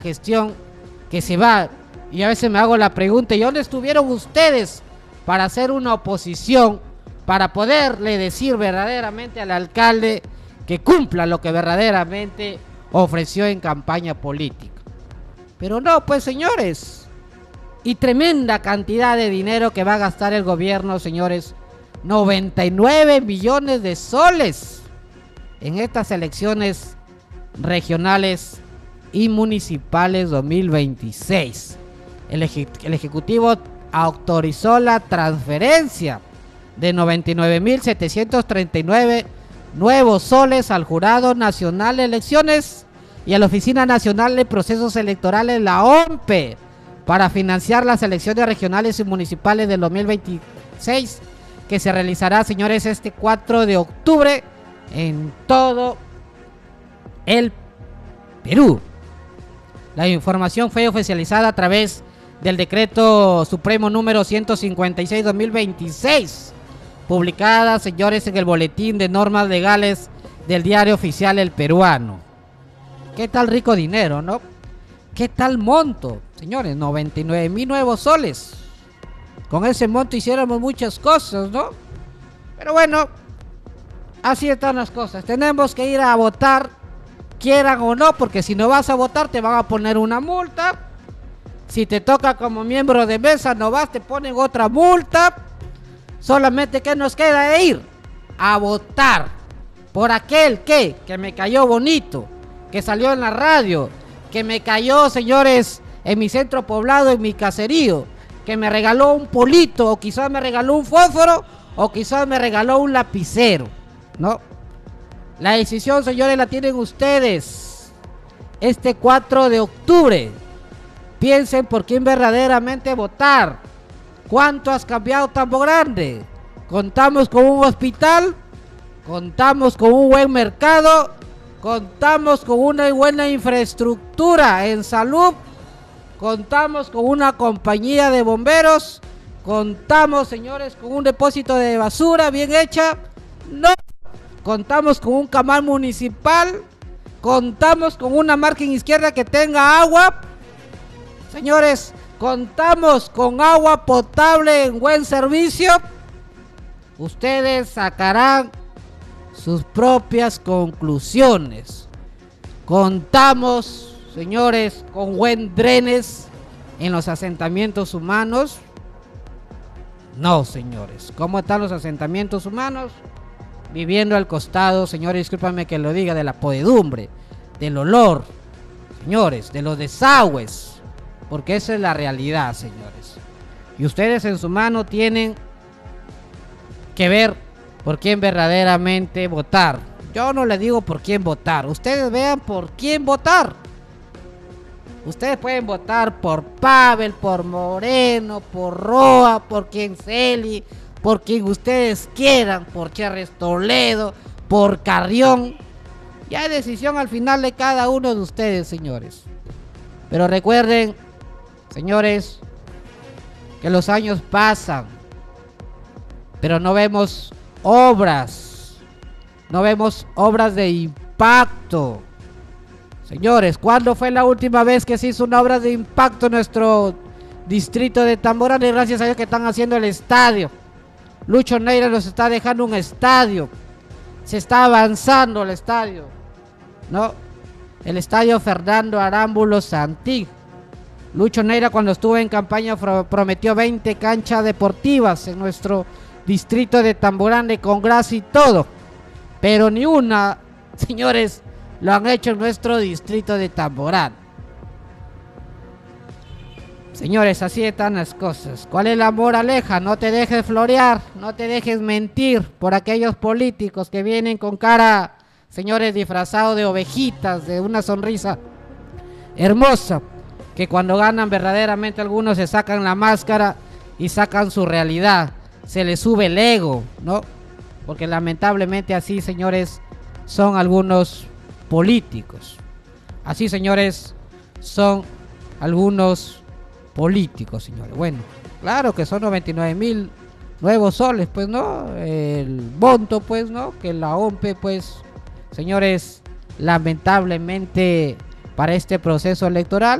gestión que se va, y a veces me hago la pregunta, ¿y dónde estuvieron ustedes para hacer una oposición, para poderle decir verdaderamente al alcalde que cumpla lo que verdaderamente ofreció en campaña política? Pero no, pues señores, y tremenda cantidad de dinero que va a gastar el gobierno, señores, 99 millones de soles en estas elecciones regionales y municipales 2026. El Ejecutivo autorizó la transferencia de 99.739 nuevos soles al Jurado Nacional de Elecciones y a la Oficina Nacional de Procesos Electorales, la OMPE, para financiar las elecciones regionales y municipales del 2026, que se realizará, señores, este 4 de octubre en todo el Perú. La información fue oficializada a través del Decreto Supremo número 156/2026, publicada, señores, en el Boletín de Normas Legales del Diario Oficial El Peruano. ¿Qué tal rico dinero, no? ¿Qué tal monto? Señores, 99.000 nuevos soles. Con ese monto hiciéramos muchas cosas, ¿no? Pero bueno, así están las cosas. Tenemos que ir a votar, quieran o no, porque si no vas a votar te van a poner una multa. Si te toca como miembro de mesa no vas, te ponen otra multa. Solamente que nos queda de ir a votar por aquel que me cayó bonito, que salió en la radio, que me cayó, señores, en mi centro poblado, en mi caserío, que me regaló un polito, o quizás me regaló un fósforo, o quizás me regaló un lapicero, ¿no? La decisión, señores, la tienen ustedes. Este 4 de octubre, piensen por quién verdaderamente votar. ¿Cuánto has cambiado Tambo Grande? Contamos con un hospital, contamos con un buen mercado, contamos con una buena infraestructura en salud, contamos con una compañía de bomberos, contamos, señores, con un depósito de basura bien hecha. No, contamos con un camal municipal, contamos con una margen izquierda que tenga agua. Señores, contamos con agua potable en buen servicio. Ustedes sacarán sus propias conclusiones. Contamos, señores, con buen drenes en los asentamientos humanos. No, señores. ¿Cómo están los asentamientos humanos? Viviendo al costado, señores, discúlpame que lo diga, de la podredumbre, del olor, señores, de los desagües, porque esa es la realidad, señores. Y ustedes en su mano tienen que ver por quién verdaderamente votar. Yo no les digo por quién votar, ustedes vean por quién votar. Ustedes pueden votar por Pavel, por Moreno, por Roa, por Kinseli, por quien ustedes quieran, por Cherres Toledo, por Carrión. Ya es decisión al final de cada uno de ustedes, señores. Pero recuerden, señores, que los años pasan, pero no vemos obras, no vemos obras de impacto. Señores, ¿cuándo fue la última vez que se hizo una obra de impacto en nuestro distrito de Tambo Grande? Gracias a Dios que están haciendo el estadio. Lucho Neira nos está dejando un estadio. Se está avanzando el estadio, ¿no? El estadio Fernando Arámbulo Santig. Lucho Neira, cuando estuvo en campaña, prometió 20 canchas deportivas en nuestro distrito de Tambo Grande con grasa y todo. Pero ni una, señores, lo han hecho en nuestro distrito de Tambo Grande. Señores, así están las cosas. ¿Cuál es la moraleja? No te dejes florear, no te dejes mentir por aquellos políticos que vienen con cara, señores, disfrazados de ovejitas, de una sonrisa hermosa, que cuando ganan verdaderamente algunos se sacan la máscara y sacan su realidad. Se les sube el ego, ¿no? Porque lamentablemente así, señores, son algunos políticos. Así, señores, son algunos políticos, señores. Bueno, claro que son 99.000 nuevos soles, pues, ¿no? El monto, pues, ¿no? Que la OMPE, pues, señores, lamentablemente para este proceso electoral.